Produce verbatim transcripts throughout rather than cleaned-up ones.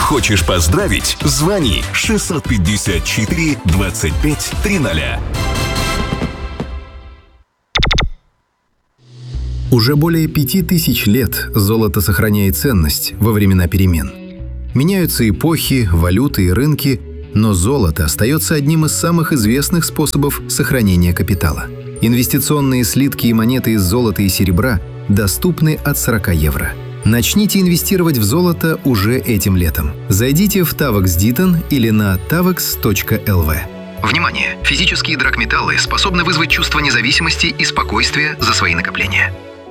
Хочешь поздравить? Звони шестьсот пятьдесят четыре двадцать пять триста. Уже более пяти тысяч лет золото сохраняет ценность во времена перемен. Меняются эпохи, валюты и рынки, но золото остается одним из самых известных способов сохранения капитала. Инвестиционные слитки и монеты из золота и серебра доступны от сорока евро. Начните инвестировать в золото уже этим летом. Зайдите в Tavex Ditton или на tavex точка эл ви. Внимание! Физические драгметаллы способны вызвать чувство независимости и спокойствия за свои накопления.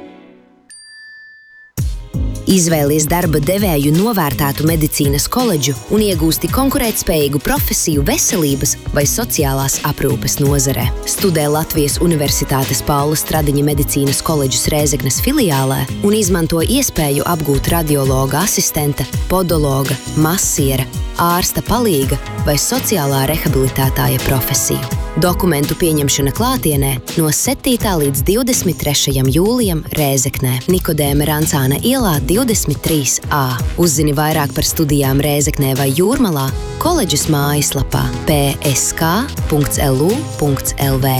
Izvēlies darba devēju novērtētu medicīnas koledžu un iegūsti konkurētspējīgu profesiju veselības vai sociālās aprūpes nozarē. Studē Latvijas Universitātes Paula Stradiņa medicīnas koledžas Rēzeknes filiālē un izmanto iespēju apgūt radiologa asistenta, podologa, masiera, ārsta palīga vai sociālā rehabilitētāja profesiju. Dokumentu pieņemšana klātienē no septītā līdz divdesmit trešajam jūlijam Rēzeknē, Nikodēma Rancāna ielā divdesmit trīs A. Uzzini vairāk par studijām Rēzeknē vai Jūrmalā koledžas mājaslapā p s k punkts l u punkts l v.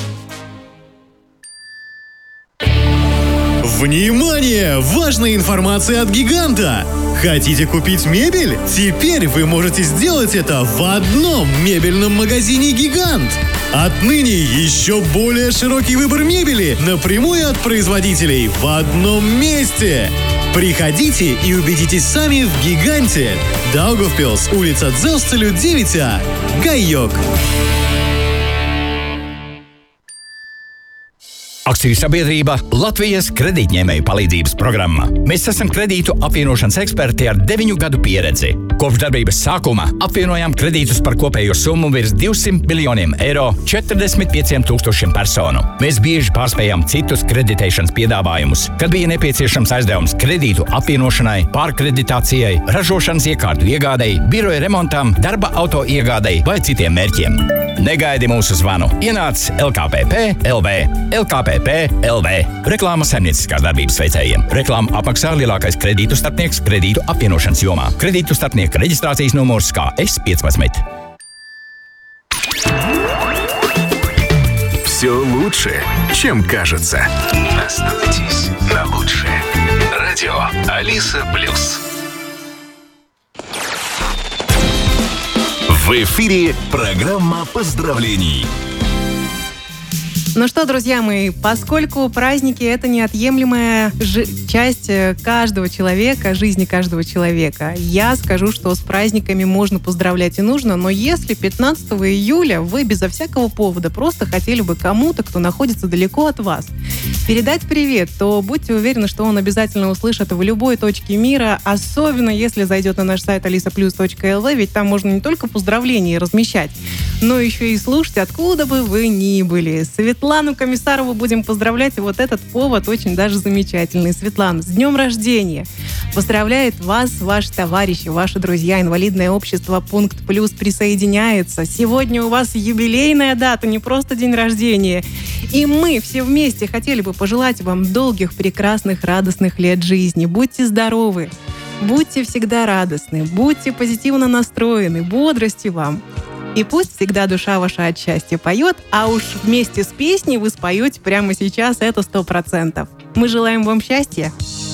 Внимание! Важная информация от Гиганта! Хотите купить мебель? Теперь вы можете сделать это в одном мебельном магазине «Гигант». Отныне еще более широкий выбор мебели напрямую от производителей в одном месте. Приходите и убедитесь сами в «Гиганте». Даугавпилс, улица Дзелстелю, девять А. Гайок. Akciju sabiedrība Latvijas kredītņēmēju palīdzības programma. Mēs esam kredītu apvienošanas eksperti ar deviņu gadu pieredzi. Kopš darbības sākuma apvienojām kredītus par kopējo summu virs divsimt miljoniem eiro četrdesmit pieciem tūkstošiem personu. Mēs bieži pārspējām citus kreditēšanas piedāvājumus, kad bija nepieciešams aizdevums kredītu apvienošanai, pārkreditācijai, ražošanas iekārtu iegādei, biroja remontam, darba auto iegādei vai citiem mērķiem. Negaidi mūsu zvanu. Ienāc L K P P L V. L K P P L V. Reklāma saimnieciskās darbības veicējiem. Reklāmu apmaksā lielākais kredītu starpnieks kredītu apvienošanas jomā. Kredītu starpnieka reģistrācijas numurs K S пятнадцать. Все лучше, чем кажется. Остановитесь на лучшее. Радио Алиса Плюс. В эфире программа поздравлений. Ну что, друзья мои, поскольку праздники – это неотъемлемая жи- часть каждого человека, жизни каждого человека, я скажу, что с праздниками можно поздравлять и нужно, но если пятнадцатого июля вы безо всякого повода просто хотели бы кому-то, кто находится далеко от вас, передать привет, то будьте уверены, что он обязательно услышит в любой точке мира, особенно если зайдет на наш сайт алиса плюс точка эл ви, ведь там можно не только поздравления размещать, но еще и слушать, откуда бы вы ни были. Светлану Комиссарову будем поздравлять, и вот этот повод очень даже замечательный. Светлана, с днем рождения! Поздравляет вас, ваши товарищи, ваши друзья. Инвалидное общество «Пункт Плюс» присоединяется. Сегодня у вас юбилейная дата, не просто день рождения. И мы все вместе хотели бы пожелать вам долгих, прекрасных, радостных лет жизни. Будьте здоровы, будьте всегда радостны, будьте позитивно настроены, бодрости вам. И пусть всегда душа ваша от счастья поет, а уж вместе с песней вы споете прямо сейчас, это сто процентов. Мы желаем вам счастья.